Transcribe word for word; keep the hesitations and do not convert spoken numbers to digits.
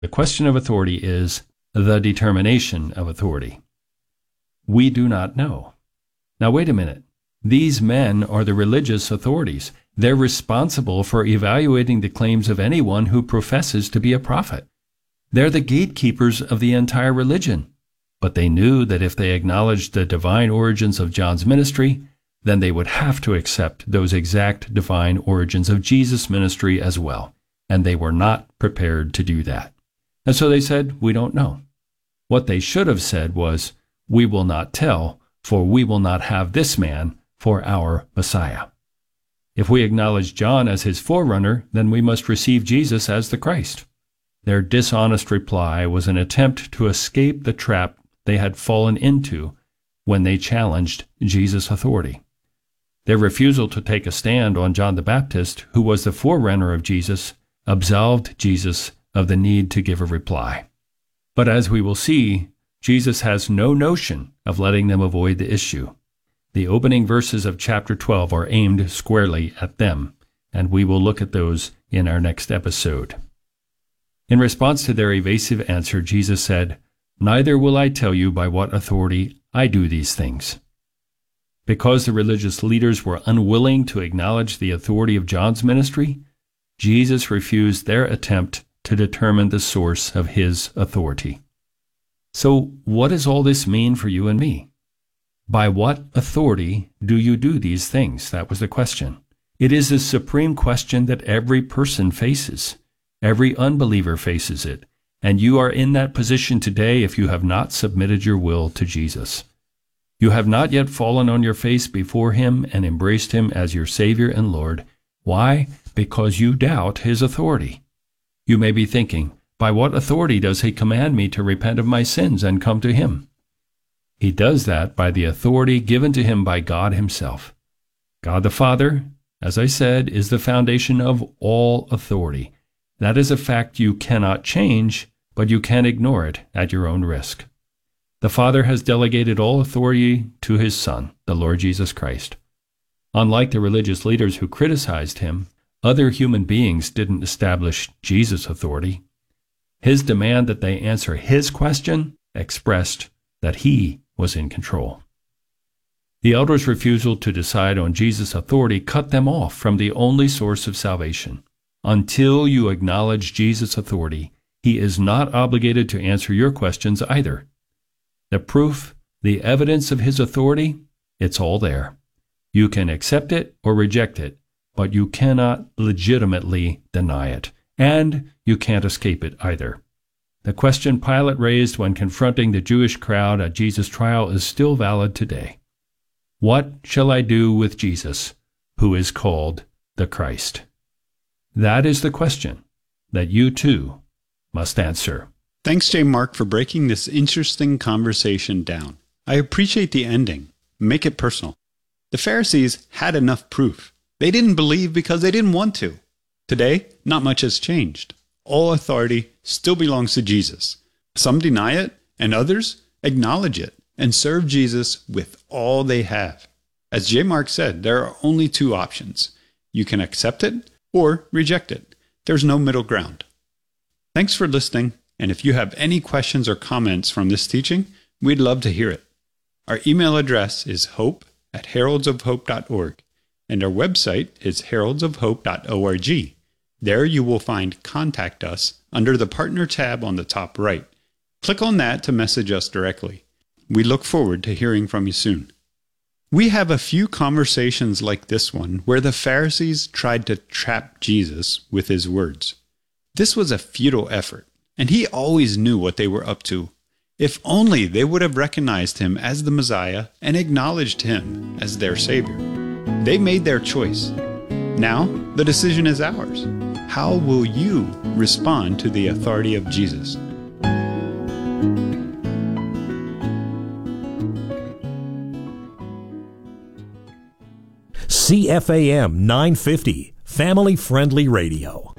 The question of authority is the determination of authority. We do not know. Now, wait a minute. These men are the religious authorities. They're responsible for evaluating the claims of anyone who professes to be a prophet. They're the gatekeepers of the entire religion. But they knew that if they acknowledged the divine origins of John's ministry, then they would have to accept those exact divine origins of Jesus' ministry as well. And they were not prepared to do that. And so they said, we don't know. What they should have said was, we will not tell, for we will not have this man for our Messiah. If we acknowledge John as his forerunner, then we must receive Jesus as the Christ. Their dishonest reply was an attempt to escape the trap they had fallen into when they challenged Jesus' authority. Their refusal to take a stand on John the Baptist, who was the forerunner of Jesus, absolved Jesus of the need to give a reply. But as we will see, Jesus has no notion of letting them avoid the issue. The opening verses of chapter twelve are aimed squarely at them, and we will look at those in our next episode. In response to their evasive answer, Jesus said, "Neither will I tell you by what authority I do these things." Because the religious leaders were unwilling to acknowledge the authority of John's ministry, Jesus refused their attempt to determine the source of his authority. So, what does all this mean for you and me? By what authority do you do these things? That was the question. It is the supreme question that every person faces. Every unbeliever faces it. And you are in that position today if you have not submitted your will to Jesus. You have not yet fallen on your face before him and embraced him as your Savior and Lord. Why? Because you doubt his authority. You may be thinking, by what authority does he command me to repent of my sins and come to him? He does that by the authority given to him by God himself. God the Father, as I said, is the foundation of all authority. That is a fact you cannot change, but you can ignore it at your own risk. The Father has delegated all authority to his Son, the Lord Jesus Christ. Unlike the religious leaders who criticized him, other human beings didn't establish Jesus' authority. His demand that they answer his question expressed that he was in control. The elders' refusal to decide on Jesus' authority cut them off from the only source of salvation. Until you acknowledge Jesus' authority, he is not obligated to answer your questions either. The proof, the evidence of his authority, it's all there. You can accept it or reject it, but you cannot legitimately deny it, and you can't escape it either. The question Pilate raised when confronting the Jewish crowd at Jesus' trial is still valid today. What shall I do with Jesus, who is called the Christ? That is the question that you too must answer. Thanks, J. Mark, for breaking this interesting conversation down. I appreciate the ending. Make it personal. The Pharisees had enough proof. They didn't believe because they didn't want to. Today, not much has changed. All authority still belongs to Jesus. Some deny it, and others acknowledge it and serve Jesus with all they have. As J. Mark said, there are only two options. You can accept it or reject it. There's no middle ground. Thanks for listening, and if you have any questions or comments from this teaching, we'd love to hear it. Our email address is hope at heralds of hope dot org, and our website is heralds of hope dot org. There you will find Contact Us under the Partner tab on the top right. Click on that to message us directly. We look forward to hearing from you soon. We have a few conversations like this one where the Pharisees tried to trap Jesus with his words. This was a futile effort, and he always knew what they were up to. If only they would have recognized him as the Messiah and acknowledged him as their Savior. They made their choice. Now, the decision is ours. How will you respond to the authority of Jesus? C F A M nine fifty, Family Friendly Radio.